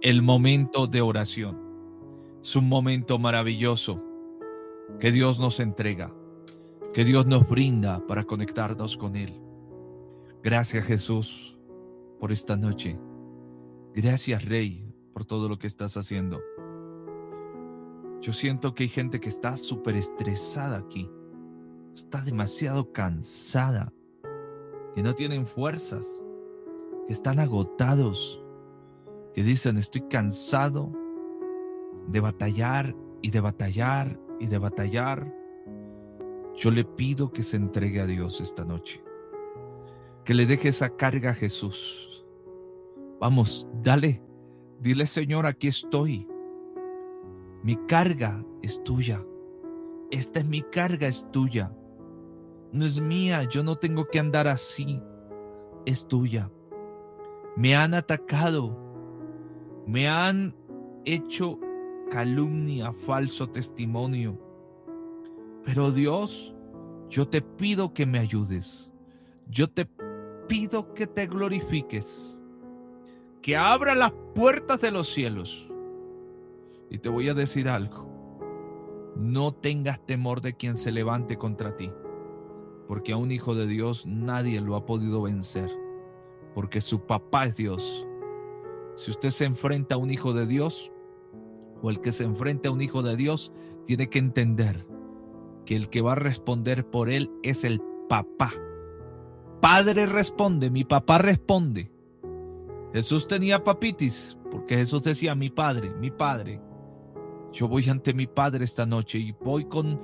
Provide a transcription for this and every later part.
el momento de oración. Es un momento maravilloso que Dios nos entrega, que Dios nos brinda para conectarnos con Él. Gracias, Jesús, por esta noche. Gracias, Rey, por todo lo que estás haciendo. Yo siento que hay gente que está súper estresada aquí. Está demasiado cansada, que no tienen fuerzas, que están agotados, que dicen: estoy cansado de batallar y de batallar y de batallar. Yo le pido que se entregue a Dios esta noche, que le deje esa carga a Jesús. Vamos, dile: Señor, aquí estoy. Mi carga es tuya. Esta es mi carga, es tuya. No es mía, yo no tengo que andar así. Es tuya. Me han atacado. Me han hecho calumnia, falso testimonio. Pero Dios, yo te pido que me ayudes. Yo te pido que te glorifiques. Que abra las puertas de los cielos. Y te voy a decir algo. No tengas temor de quien se levante contra ti, porque a un hijo de Dios nadie lo ha podido vencer, porque su papá es Dios. Si usted se enfrenta a un hijo de Dios, o el que se enfrenta a un hijo de Dios, tiene que entender que el que va a responder por él es el papá. Padre responde, mi papá responde. Jesús tenía papitis, porque Jesús decía: mi padre, mi padre. Yo voy ante mi Padre esta noche y voy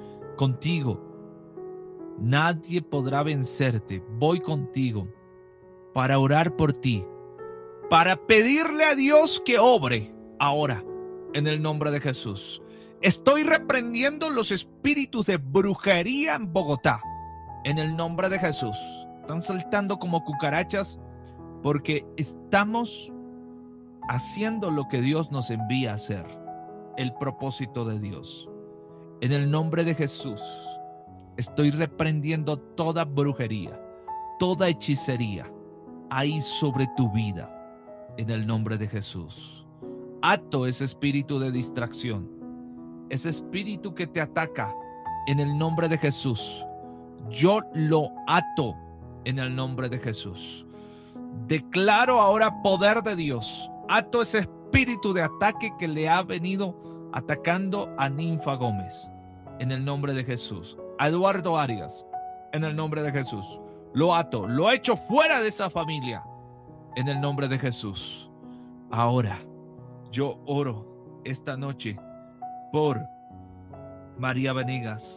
contigo. Nadie podrá vencerte. Voy contigo para orar por ti, para pedirle a Dios que obre ahora en el nombre de Jesús. Estoy reprendiendo los espíritus de brujería en Bogotá en el nombre de Jesús. Están saltando como cucarachas porque estamos haciendo lo que Dios nos envía a hacer. El propósito de Dios. En el nombre de Jesús, estoy reprendiendo toda brujería, toda hechicería ahí sobre tu vida. En el nombre de Jesús. Ato ese espíritu de distracción, ese espíritu que te ataca. En el nombre de Jesús, yo lo ato en el nombre de Jesús. Declaro ahora poder de Dios. Ato ese espíritu de ataque que le ha venido atacando a Ninfa Gómez en el nombre de Jesús. A Eduardo Arias en el nombre de Jesús. Lo ato, lo echo fuera de esa familia en el nombre de Jesús. Ahora yo oro esta noche por María Venegas,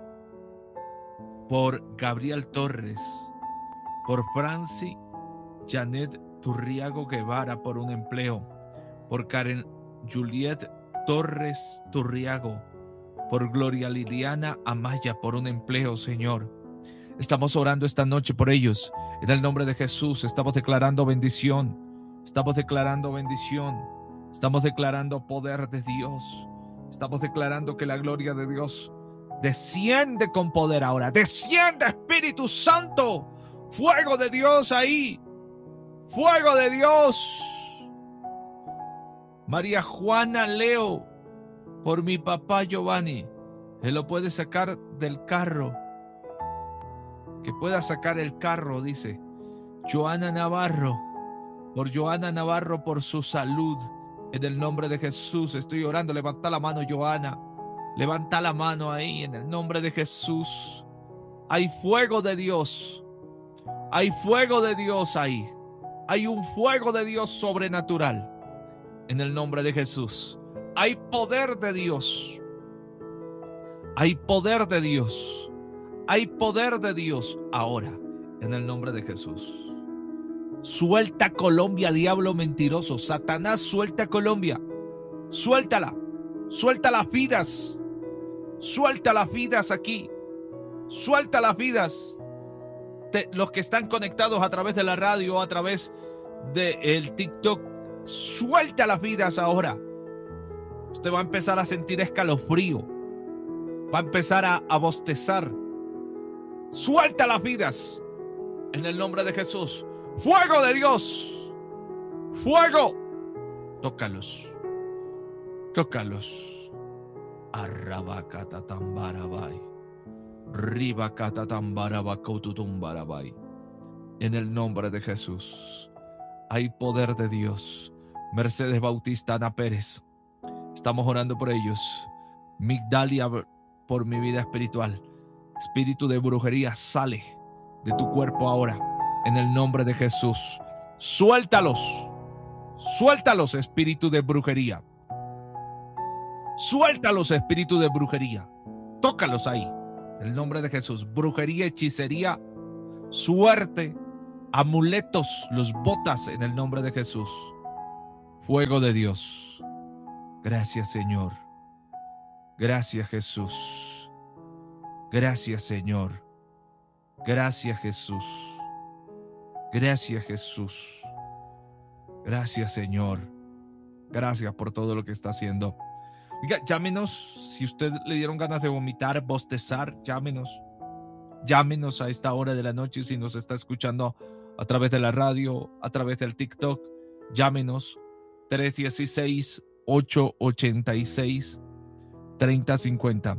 por Gabriel Torres, por Franci Janet Turriago Guevara por un empleo, por Karen Juliet Torres Turriago, por Gloria Liliana Amaya por un empleo, Señor. Estamos orando esta noche por ellos. En el nombre de Jesús estamos declarando bendición. Estamos declarando bendición. Estamos declarando poder de Dios. Estamos declarando que la gloria de Dios desciende con poder ahora. Desciende, Espíritu Santo. Fuego de Dios ahí. Fuego de Dios. María Juana Leo, por mi papá Giovanni, él lo puede sacar del carro, que pueda sacar el carro, dice. Joana Navarro, por Joana Navarro, por su salud, en el nombre de Jesús estoy orando. Levanta la mano, Joana, levanta la mano ahí, en el nombre de Jesús. Hay fuego de Dios, hay fuego de Dios ahí, hay un fuego de Dios sobrenatural. En el nombre de Jesús. Hay poder de Dios. Hay poder de Dios. Hay poder de Dios ahora. En el nombre de Jesús. Suelta Colombia, diablo mentiroso. Satanás, suelta Colombia. Suéltala. Suelta las vidas. Suelta las vidas aquí. Suelta las vidas. Los que están conectados a través de la radio, a través del TikTok. Suelta las vidas ahora. Usted va a empezar a sentir escalofrío. Va a empezar a bostezar. Suelta las vidas. En el nombre de Jesús. Fuego de Dios. Fuego. Tócalos. Tócalos. Arrabacatatambarabay. Ribacatatambarabacaututumbarabay. En el nombre de Jesús. Hay poder de Dios. Mercedes Bautista, Ana Pérez. Estamos orando por ellos. Migdalia, por mi vida espiritual. Espíritu de brujería, sale de tu cuerpo ahora. En el nombre de Jesús. Suéltalos. Suéltalos, espíritu de brujería. Suéltalos, espíritu de brujería. Tócalos ahí. En el nombre de Jesús. Brujería, hechicería, suerte, amuletos, los botas en el nombre de Jesús. Fuego de Dios. Gracias, Señor. Gracias, Jesús. Gracias, Señor. Gracias, Jesús. Gracias, Jesús. Gracias, Señor. Gracias por todo lo que está haciendo. Oiga, llámenos. Si usted le dieron ganas de vomitar, bostezar, llámenos. Llámenos a esta hora de la noche si nos está escuchando a través de la radio, a través del TikTok. Llámenos 316-886-3050.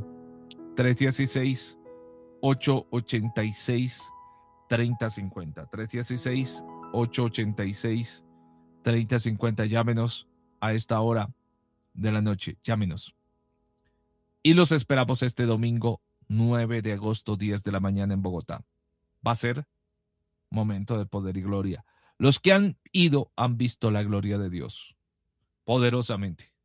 316-886-3050. 316-886-3050. Llámenos a esta hora de la noche. Llámenos. Y los esperamos este domingo 9 de agosto, 10 de la mañana en Bogotá. Va a ser momento de poder y gloria. Los que han ido han visto la gloria de Dios poderosamente.